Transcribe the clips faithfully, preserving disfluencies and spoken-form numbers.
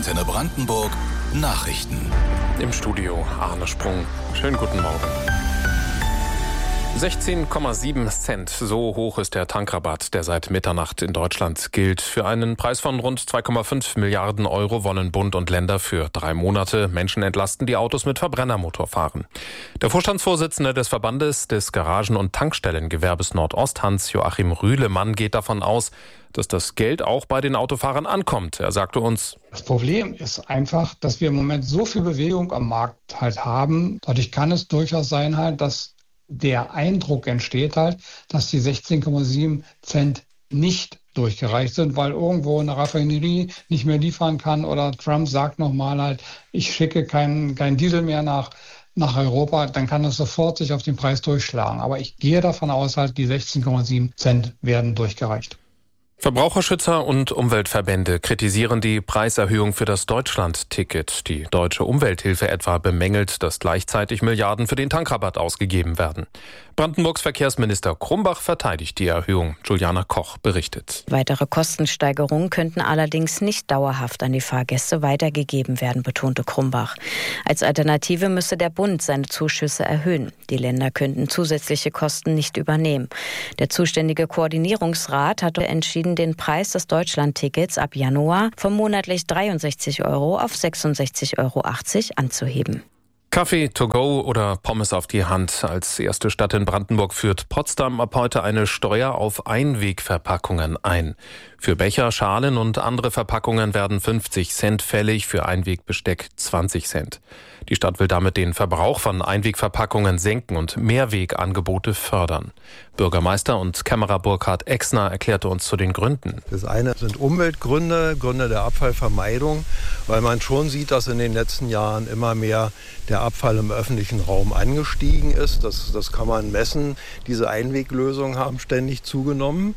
Antenne Brandenburg Nachrichten. Im Studio Arne Sprung. Schönen guten Morgen. sechzehn Komma sieben Cent, so hoch ist der Tankrabatt, der seit Mitternacht in Deutschland gilt. Für einen Preis von rund zwei Komma fünf Milliarden Euro wollen Bund und Länder für drei Monate Menschen entlasten, die Autos mit Verbrennermotor fahren. Der Vorstandsvorsitzende des Verbandes des Garagen- und Tankstellengewerbes Nordost, Hans-Joachim Rühlemann, geht davon aus, dass das Geld auch bei den Autofahrern ankommt. Er sagte uns: Das Problem ist einfach, dass wir im Moment so viel Bewegung am Markt halt haben. Dadurch kann es durchaus sein halt, dass der Eindruck entsteht halt, dass die sechzehn Komma sieben Cent nicht durchgereicht sind, weil irgendwo eine Raffinerie nicht mehr liefern kann oder Trump sagt nochmal halt, ich schicke keinen kein Diesel mehr nach, nach Europa, dann kann das sofort sich auf den Preis durchschlagen. Aber ich gehe davon aus halt, die sechzehn Komma sieben Cent werden durchgereicht. Verbraucherschützer und Umweltverbände kritisieren die Preiserhöhung für das Deutschland-Ticket. Die Deutsche Umwelthilfe etwa bemängelt, dass gleichzeitig Milliarden für den Tankrabatt ausgegeben werden. Brandenburgs Verkehrsminister Krumbach verteidigt die Erhöhung. Juliana Koch berichtet. Weitere Kostensteigerungen könnten allerdings nicht dauerhaft an die Fahrgäste weitergegeben werden, betonte Krumbach. Als Alternative müsse der Bund seine Zuschüsse erhöhen. Die Länder könnten zusätzliche Kosten nicht übernehmen. Der zuständige Koordinierungsrat hatte entschieden, den Preis des Deutschland-Tickets ab Januar von monatlich dreiundsechzig Euro auf sechsundsechzig Euro achtzig anzuheben. Kaffee to go oder Pommes auf die Hand. Als erste Stadt in Brandenburg führt Potsdam ab heute eine Steuer auf Einwegverpackungen ein. Für Becher, Schalen und andere Verpackungen werden fünfzig Cent fällig, für Einwegbesteck zwanzig Cent. Die Stadt will damit den Verbrauch von Einwegverpackungen senken und Mehrwegangebote fördern. Bürgermeister und Kämmerer Burkhard Exner erklärte uns zu den Gründen. Das eine sind Umweltgründe, Gründe der Abfallvermeidung, weil man schon sieht, dass in den letzten Jahren immer mehr der Abfall im öffentlichen Raum angestiegen ist. Das, das kann man messen. Diese Einweglösungen haben ständig zugenommen.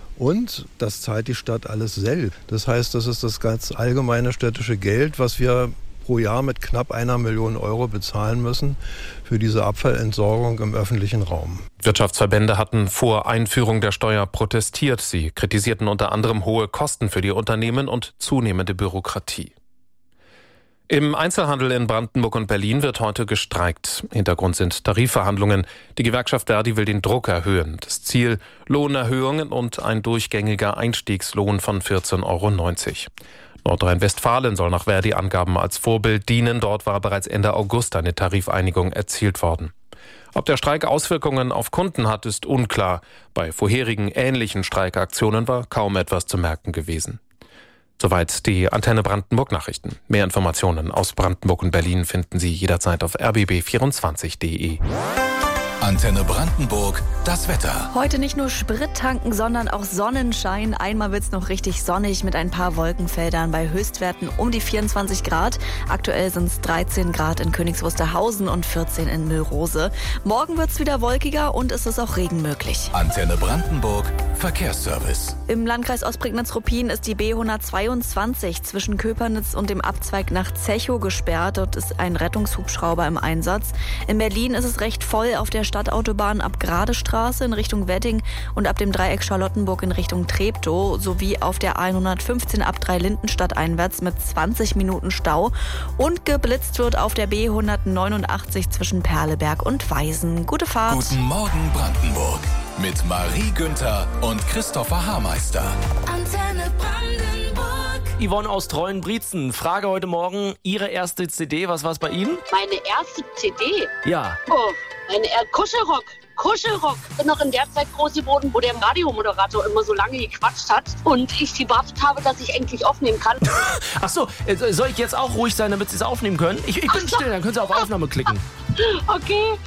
Und das zahlt die Stadt alles selbst. Das heißt, das ist das ganz allgemeine städtische Geld, was wir pro Jahr mit knapp einer Million Euro bezahlen müssen für diese Abfallentsorgung im öffentlichen Raum. Wirtschaftsverbände hatten vor Einführung der Steuer protestiert. Sie kritisierten unter anderem hohe Kosten für die Unternehmen und zunehmende Bürokratie. Im Einzelhandel in Brandenburg und Berlin wird heute gestreikt. Hintergrund sind Tarifverhandlungen. Die Gewerkschaft Verdi will den Druck erhöhen. Das Ziel: Lohnerhöhungen und ein durchgängiger Einstiegslohn von vierzehn Euro neunzig. Nordrhein-Westfalen soll nach Verdi-Angaben als Vorbild dienen. Dort war bereits Ende August eine Tarifeinigung erzielt worden. Ob der Streik Auswirkungen auf Kunden hat, ist unklar. Bei vorherigen ähnlichen Streikaktionen war kaum etwas zu merken gewesen. Soweit die Antenne Brandenburg Nachrichten. Mehr Informationen aus Brandenburg und Berlin finden Sie jederzeit auf r b b vierundzwanzig punkt d e. Antenne Brandenburg, das Wetter. Heute nicht nur Sprit tanken, sondern auch Sonnenschein. Einmal wird es noch richtig sonnig mit ein paar Wolkenfeldern bei Höchstwerten um die vierundzwanzig Grad. Aktuell sind es dreizehn Grad in Königs Wusterhausen und vierzehn in Müllrose. Morgen wird es wieder wolkiger und es ist auch Regen möglich. Antenne Brandenburg, Verkehrsservice. Im Landkreis Ostprignitz-Ruppin ist die B hundertzweiundzwanzig zwischen Köpernitz und dem Abzweig nach Zechow gesperrt. Dort ist ein Rettungshubschrauber im Einsatz. In Berlin ist es recht voll auf der Stadtautobahn ab Gradestraße in Richtung Wedding und ab dem Dreieck Charlottenburg in Richtung Treptow sowie auf der hundertfünfzehn ab Dreilindenstadt einwärts mit zwanzig Minuten Stau. Und geblitzt wird auf der B hundertneunundachtzig zwischen Perleberg und Weisen. Gute Fahrt. Guten Morgen Brandenburg mit Marie Günther und Christopher Haarmeister. Antenne Brandenburg. Yvonne aus Treuenbrietzen. Frage heute Morgen, Ihre erste C D, was war es bei Ihnen? Meine erste C D? Ja. Oh, meine äh, Kuschelrock. Kuschelrock. Ich bin noch in der Zeit groß geworden, wo der Radiomoderator immer so lange gequatscht hat und ich gewartet habe, dass ich endlich aufnehmen kann. Ach so, soll ich jetzt auch ruhig sein, damit Sie es aufnehmen können? Ich, ich bin Ach so. still, dann können Sie auf Aufnahme klicken. Okay,